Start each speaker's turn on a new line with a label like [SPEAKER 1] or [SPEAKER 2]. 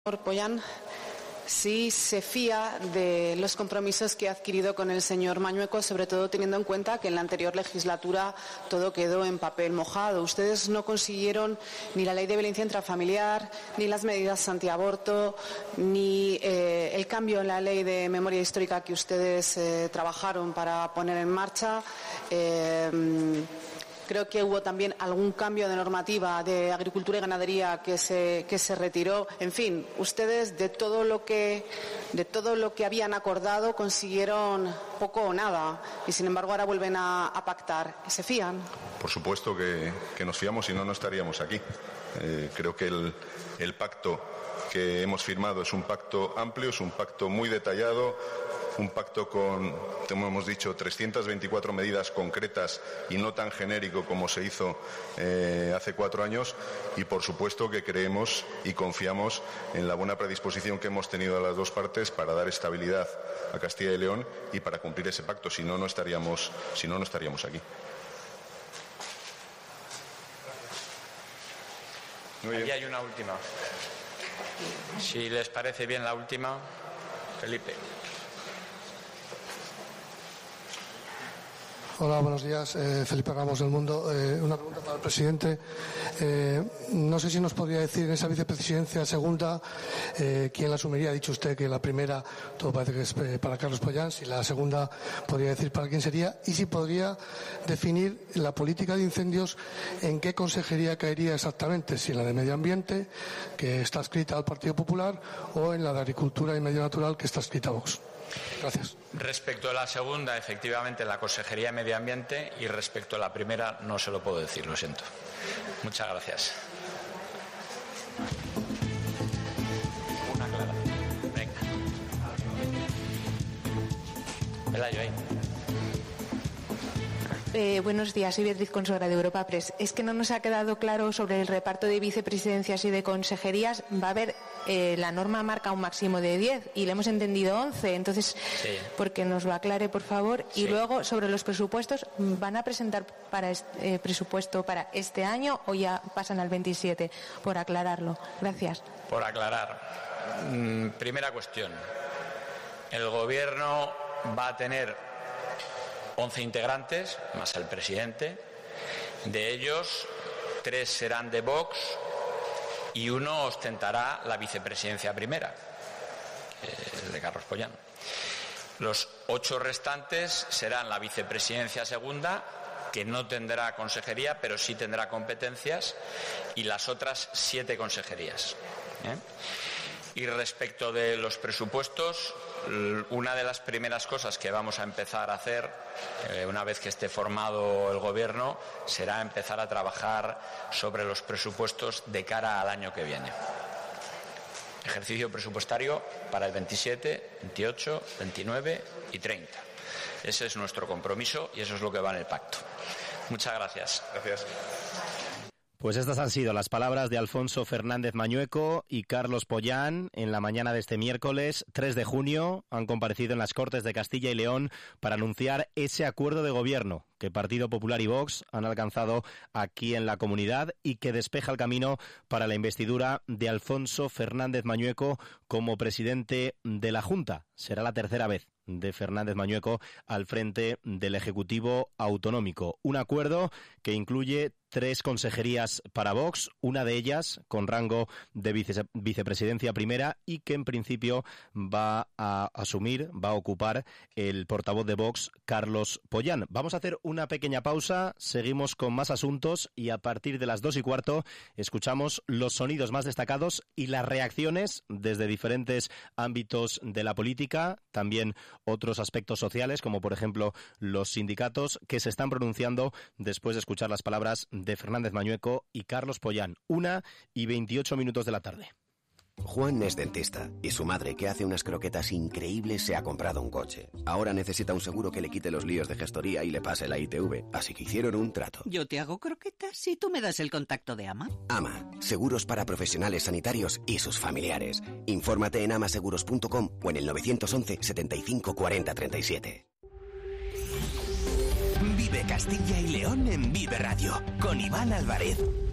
[SPEAKER 1] Señor Pollán, sí se fía de los compromisos que ha adquirido con el señor Mañueco, sobre todo teniendo en cuenta que en la anterior legislatura todo quedó en papel mojado. Ustedes no consiguieron ni la ley de violencia intrafamiliar, ni las medidas antiaborto, ni el cambio en la ley de memoria histórica que ustedes trabajaron para poner en marcha. Creo que hubo también algún cambio de normativa de agricultura y ganadería que se retiró. En fin, ustedes de todo lo que habían acordado consiguieron poco o nada y sin embargo ahora vuelven a pactar. ¿Se fían?
[SPEAKER 2] Por supuesto que nos fiamos, si no, no estaríamos aquí. Creo que el pacto que hemos firmado es un pacto amplio, es un pacto muy detallado, un pacto con, como hemos dicho, 324 medidas concretas y no tan genérico como se hizo hace 4 años, y por supuesto que creemos y confiamos en la buena predisposición que hemos tenido a las dos partes para dar estabilidad a Castilla y León y para cumplir ese pacto. Si no, no estaríamos aquí.
[SPEAKER 3] Aquí hay una última. Si les parece bien la última, Felipe.
[SPEAKER 4] Hola, buenos días. Felipe Ramos del Mundo. Una pregunta para el presidente. No sé si nos podría decir en esa vicepresidencia segunda quién la asumiría. Ha dicho usted que la primera todo parece que es para Carlos Pollán. Si la segunda podría decir para quién sería. Y si podría definir la política de incendios, en qué consejería caería exactamente. Si en la de Medio Ambiente, que está adscrita al Partido Popular, o en la de Agricultura y Medio Natural, que está adscrita a Vox. Gracias. Respecto
[SPEAKER 3] a la segunda, efectivamente, la Consejería de Medio Ambiente, y respecto a la primera, no se lo puedo decir, lo siento. Muchas gracias. Una clara. Venga. Pelayo, ahí.
[SPEAKER 5] Buenos días, soy Beatriz Consuegra de Europa Press. Es que no nos ha quedado claro sobre el reparto de vicepresidencias y de consejerías. Va a haber, la norma marca un máximo de 10 y le hemos entendido 11, entonces, sí, porque nos lo aclare, por favor. Sí. Y luego, sobre los presupuestos, ¿van a presentar presupuesto para este año o ya pasan al 27? Por aclararlo. Gracias.
[SPEAKER 3] Por aclarar. Primera cuestión. El Gobierno va a tener 11 integrantes, más el presidente. De ellos, 3 serán de Vox y 1 ostentará la vicepresidencia primera, el de Carlos Pollán. Los 8 restantes serán la vicepresidencia segunda, que no tendrá consejería, pero sí tendrá competencias, y las otras 7 consejerías. Y respecto de los presupuestos, una de las primeras cosas que vamos a empezar a hacer, una vez que esté formado el Gobierno, será empezar a trabajar sobre los presupuestos de cara al año que viene. Ejercicio presupuestario para el 27, 28, 29 y 30. Ese es nuestro compromiso y eso es lo que va en el pacto. Muchas gracias.
[SPEAKER 2] Gracias.
[SPEAKER 6] Pues estas han sido las palabras de Alfonso Fernández Mañueco y Carlos Pollán en la mañana de este miércoles 3 de junio. Han comparecido en las Cortes de Castilla y León para anunciar ese acuerdo de gobierno que Partido Popular y Vox han alcanzado aquí en la comunidad y que despeja el camino para la investidura de Alfonso Fernández Mañueco como presidente de la Junta. Será la tercera vez de Fernández Mañueco al frente del Ejecutivo Autonómico. Un acuerdo que incluye 3 consejerías para Vox, una de ellas con rango de vicepresidencia primera y que en principio va a ocupar el portavoz de Vox, Carlos Pollán. Vamos a hacer una pequeña pausa, seguimos con más asuntos y a partir de las 2:15 escuchamos los sonidos más destacados y las reacciones desde diferentes ámbitos de la política, también otros aspectos sociales como por ejemplo los sindicatos que se están pronunciando después de escuchar las palabras de Fernández Mañueco y Carlos Pollán. 1:28 de la tarde.
[SPEAKER 7] Juan es dentista y su madre, que hace unas croquetas increíbles, se ha comprado un coche. Ahora necesita un seguro que le quite los líos de gestoría y le pase la ITV, así que hicieron un trato.
[SPEAKER 8] Yo te hago croquetas y tú me das el contacto de AMA.
[SPEAKER 7] AMA, seguros para profesionales sanitarios y sus familiares. Infórmate en amaseguros.com o en el 911 75 40 37.
[SPEAKER 9] Vive Castilla y León en Vive Radio, con Iván Álvarez.